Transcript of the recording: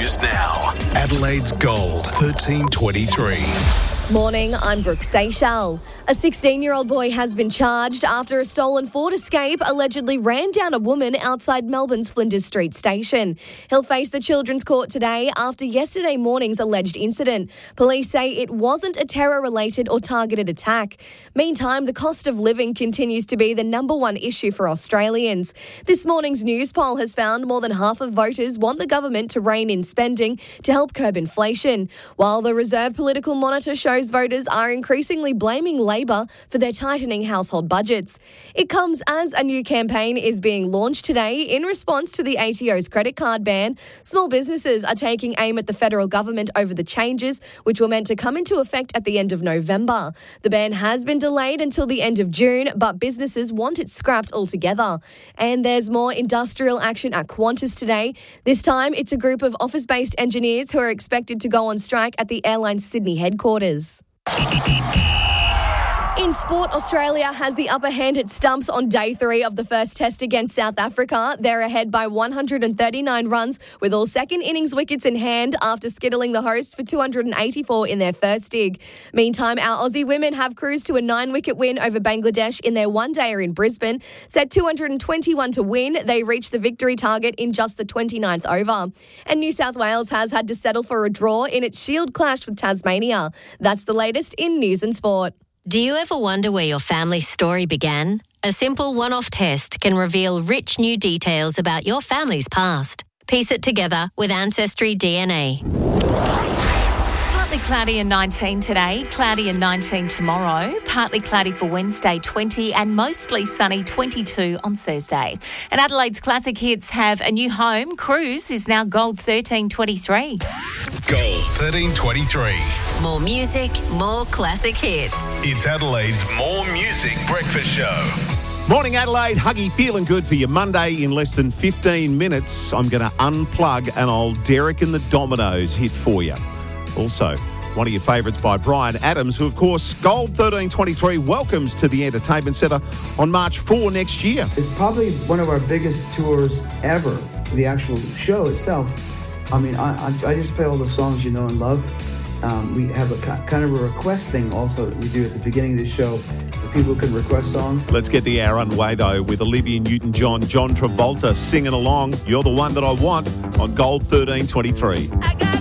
News now. Adelaide's Gold 1323. Morning, I'm Brooke Seychelles. A 16-year-old boy has been charged after a stolen Ford Escape allegedly ran down a woman outside Melbourne's Flinders Street station. He'll face the Children's Court today after yesterday morning's alleged incident. Police say it wasn't a terror-related or targeted attack. Meantime, the cost of living continues to be the number one issue for Australians. This morning's news poll has found more than half of voters want the government to rein in spending to help curb inflation, while the Reserve Political Monitor shows voters are increasingly blaming Labor for their tightening household budgets. It comes as a new campaign is being launched today in response to the ATO's credit card ban. Small businesses are taking aim at the federal government over the changes, which were meant to come into effect at the end of November. The ban has been delayed until the end of June, but businesses want it scrapped altogether. And there's more industrial action at Qantas today. This time, it's a group of office-based engineers who are expected to go on strike at the airline's Sydney headquarters. In sport, Australia has the upper hand at stumps on day 3 of the first test against South Africa. They're ahead by 139 runs with all second innings wickets in hand after skittling the hosts for 284 in their first dig. Meantime, our Aussie women have cruised to a 9-wicket win over Bangladesh in their one-dayer in Brisbane. Set 221 to win, they reached the victory target in just the 29th over. And New South Wales has had to settle for a draw in its Shield clash with Tasmania. That's the latest in news and sport. Do you ever wonder where your family's story began? A simple one-off test can reveal rich new details about your family's past. Piece it together with Ancestry DNA. Partly cloudy and 19 today, cloudy and 19 tomorrow, partly cloudy for Wednesday 20 and mostly sunny 22 on Thursday. And Adelaide's classic hits have a new home. Cruise is now Gold 1323. Gold 1323. More music, more classic hits. It's Adelaide's More Music Breakfast Show. Morning, Adelaide. Huggy, feeling good for your Monday in less than 15 minutes. I'm going to unplug an old Derek and the Dominoes hit for you. Also, one of your favourites by Bryan Adams, who, of course, Gold 1323 welcomes to the Entertainment Centre on March 4 next year. It's probably one of our biggest tours ever, the actual show itself. I mean, I just play all the songs you know and love. We have a kind of a request thing also that we do at the beginning of the show where people can request songs. Let's get the hour underway, though, with Olivia Newton-John, John Travolta singing along. You're the one that I want on Gold 1323. I got